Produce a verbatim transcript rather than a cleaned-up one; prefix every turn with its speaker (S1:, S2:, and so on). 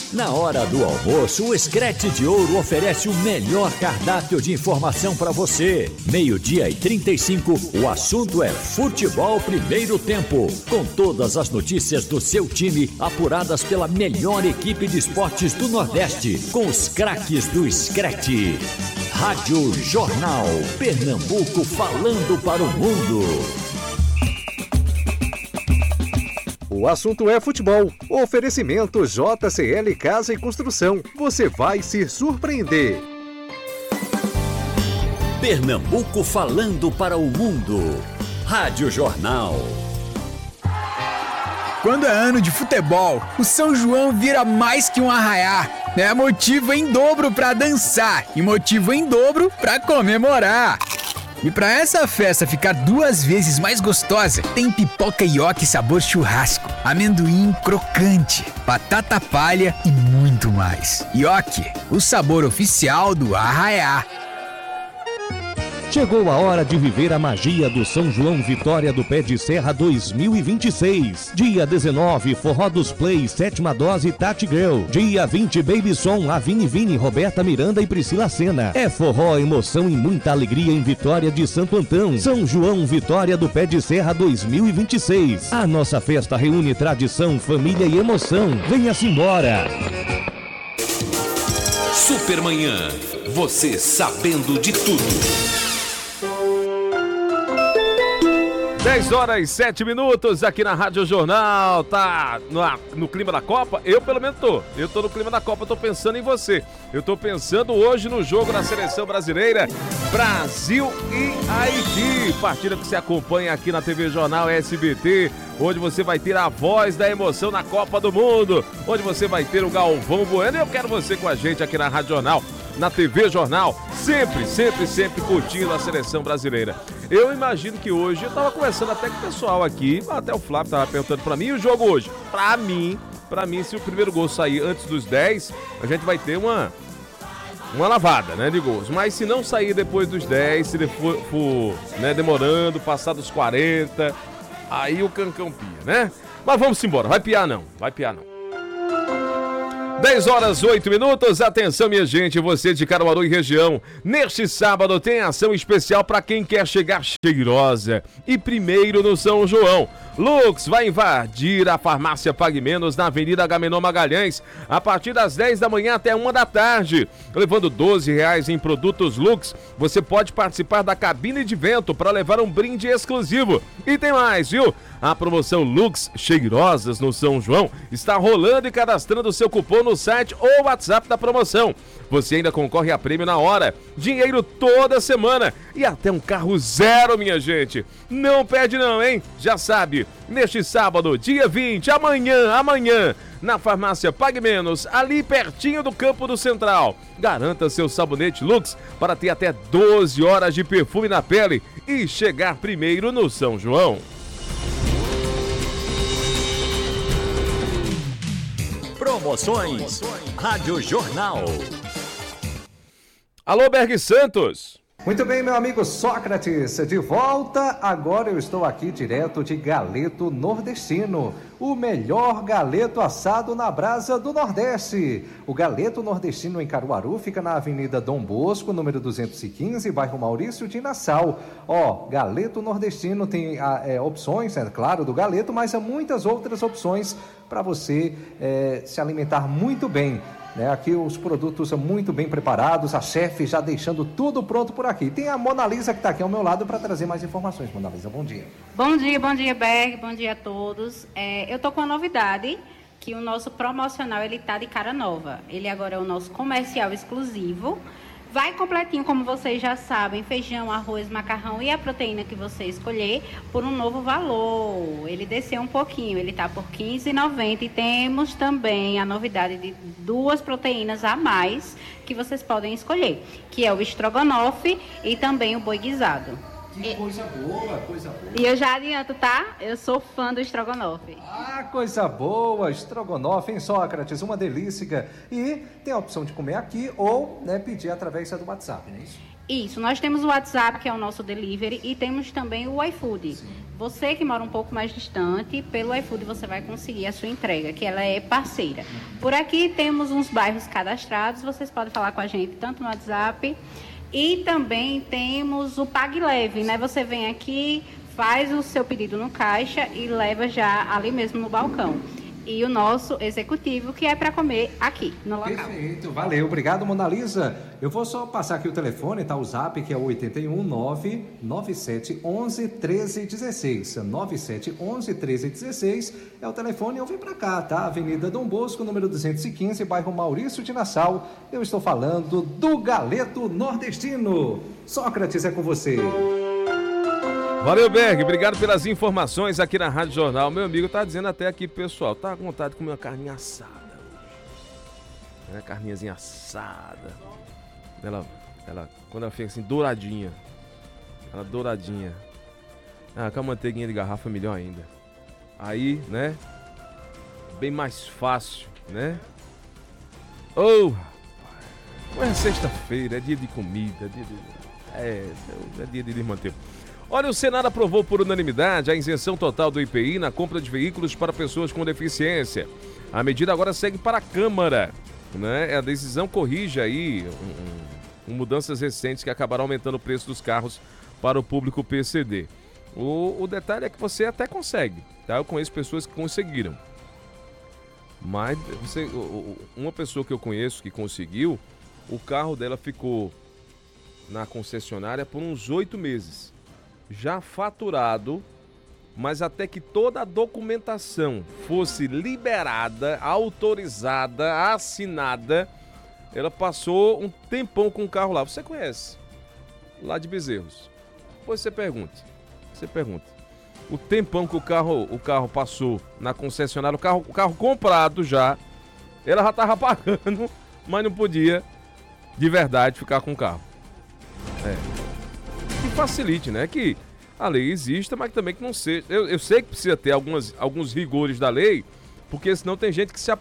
S1: Na hora do almoço, o Screte de Ouro oferece o melhor cardápio de informação para você. Meio-dia e trinta e cinco, o assunto é Futebol Primeiro Tempo, com todas as notícias do seu time apuradas pela melhor equipe de esportes do Nordeste, com os craques do Screte. Rádio Jornal, Pernambuco falando para o mundo.
S2: O assunto é futebol. Oferecimento J C L Casa e Construção. Você vai se surpreender.
S1: Pernambuco falando para o mundo. Rádio Jornal.
S3: Quando é ano de futebol, o São João vira mais que um arraiá. É motivo em dobro para dançar e motivo em dobro para comemorar. E para essa festa ficar duas vezes mais gostosa, tem pipoca ioki sabor churrasco, amendoim crocante, batata palha e muito mais. Ioki, o sabor oficial do arraiá.
S4: Chegou a hora de viver a magia do São João Vitória do Pé de Serra dois mil e vinte e seis. Dia dezenove, Forró dos Play, sétima dose Tati Girl. Dia vinte, Baby Som, Avini Vini, Roberta Miranda e Priscila Sena. É forró, emoção e muita alegria em Vitória de Santo Antão. São João Vitória do Pé de Serra dois mil e vinte e seis. A nossa festa reúne tradição, família e emoção. Venha-se embora.
S5: Supermanhã, você sabendo de tudo.
S6: dez horas e sete minutos aqui na Rádio Jornal. Tá no, no clima da Copa? Eu pelo menos tô. Eu tô no clima da Copa, tô pensando em você. Eu tô pensando hoje no jogo da Seleção Brasileira, Brasil e Haiti. Partida que se acompanha aqui na T V Jornal S B T, onde você vai ter a voz da emoção na Copa do Mundo, onde você vai ter o Galvão Bueno. E eu quero você com a gente aqui na Rádio Jornal, na T V Jornal, sempre, sempre, sempre curtindo a Seleção Brasileira. Eu imagino que hoje, eu tava conversando até com o pessoal aqui, até o Flávio tava perguntando pra mim, o jogo hoje, pra mim, pra mim, se o primeiro gol sair antes dos dez, a gente vai ter uma, uma lavada, né, de gols. Mas se não sair depois dos dez, se for, for né, demorando, passar dos quarenta, aí o cancão pia, né? Mas vamos embora, vai piar não, vai piar não. dez horas, oito minutos, atenção minha gente, você de Caruaru e região, neste sábado tem ação especial para quem quer chegar cheirosa e primeiro no São João. Lux vai invadir a farmácia Pague Menos na Avenida Agamenon Magalhães a partir das dez da manhã até uma da tarde. Levando doze reais em produtos Lux, você pode participar da cabine de vento para levar um brinde exclusivo. E tem mais, viu? A promoção Lux Cheirosas no São João está rolando e cadastrando o seu cupom no site ou WhatsApp da promoção. Você ainda concorre a prêmio na hora, dinheiro toda semana e até um carro zero, minha gente. Não perde não, hein? Já sabe, neste sábado, dia vinte, amanhã, amanhã, na farmácia Pague Menos, ali pertinho do Campo do Central. Garanta seu sabonete Lux para ter até doze horas de perfume na pele e chegar primeiro no São João.
S1: Promoções. Rádio Jornal.
S6: Alô, Berg Santos.
S2: Muito bem, meu amigo Sócrates, de volta. Agora eu estou aqui direto de Galeto Nordestino, o melhor galeto assado na brasa do Nordeste. O Galeto Nordestino em Caruaru fica na Avenida Dom Bosco, número duzentos e quinze, bairro Maurício de Nassau. Ó, Galeto Nordestino tem é, opções, é claro, do galeto, mas há muitas outras opções para você é, se alimentar muito bem. Né? Aqui os produtos são muito bem preparados, a chefe já deixando tudo pronto por aqui. Tem a Mona Lisa que está aqui ao meu lado para trazer mais informações. Mona Lisa, bom dia.
S7: Bom dia, bom dia, Berg, bom dia a todos. É, eu estou com uma novidade, que o nosso promocional ele está de cara nova. Ele agora é o nosso comercial exclusivo. Vai completinho, como vocês já sabem, feijão, arroz, macarrão e a proteína que você escolher por um novo valor. Ele desceu um pouquinho, ele está por quinze reais e noventa centavos e temos também a novidade de duas proteínas a mais que vocês podem escolher, que é o estrogonofe e também o boi guisado.
S2: Que coisa boa, coisa boa.
S7: E eu já adianto, tá? Eu sou fã do estrogonofe.
S2: Ah, coisa boa, estrogonofe, hein, Sócrates? Uma delícia. E tem a opção de comer aqui ou, né, pedir através do WhatsApp, não é isso?
S7: Isso, nós temos o WhatsApp, que é o nosso delivery, e temos também o iFood. Sim. Você que mora um pouco mais distante, pelo iFood você vai conseguir a sua entrega, que ela é parceira. Por aqui temos uns bairros cadastrados, vocês podem falar com a gente tanto no WhatsApp. E também temos o Pague Leve, né? Você vem aqui, faz o seu pedido no caixa e leva já ali mesmo no balcão. E o nosso executivo, que é para comer aqui no local.
S2: Perfeito, valeu. Obrigado, Mona Lisa. Eu vou só passar aqui o telefone, tá? O zap, que é o oito um nove nove sete um um treze dezesseis. nove sete um um treze dezesseis é o telefone. Eu vim para cá, tá? Avenida Dom Bosco, número duzentos e quinze, bairro Maurício de Nassau. Eu estou falando do Galeto Nordestino. Sócrates, é com você.
S6: Valeu, Berg, obrigado pelas informações aqui na Rádio Jornal. Meu amigo tá dizendo até aqui, pessoal, tá com vontade de comer uma carninha assada hoje. Né? Carninhazinha assada. Ela, ela, quando ela fica assim, douradinha. Ela douradinha. Ah, com a manteiguinha de garrafa é melhor ainda. Aí, né? Bem mais fácil, né? Oh, rapaz. É sexta-feira, é dia de comida, é dia de... É, é dia de desmanter. Olha, o Senado aprovou por unanimidade a isenção total do I P I na compra de veículos para pessoas com deficiência. A medida agora segue para a Câmara, né? A decisão corrige aí um, um, mudanças recentes que acabaram aumentando o preço dos carros para o público P C D. O, o detalhe é que você até consegue, tá? Eu conheço pessoas que conseguiram. Mas você, uma pessoa que eu conheço que conseguiu, o carro dela ficou na concessionária por uns oito meses. Já faturado, mas até que toda a documentação fosse liberada, autorizada, assinada, ela passou um tempão com o carro lá. Você conhece? Lá de Bezerros. Depois você pergunte. Você pergunta. O tempão que o carro, o carro passou na concessionária, o carro, o carro comprado já, ela já estava pagando, mas não podia, de verdade, ficar com o carro. É. Que facilite, né? Que a lei exista, mas também que não seja... Eu, eu sei que precisa ter algumas, alguns rigores da lei, porque senão tem gente que se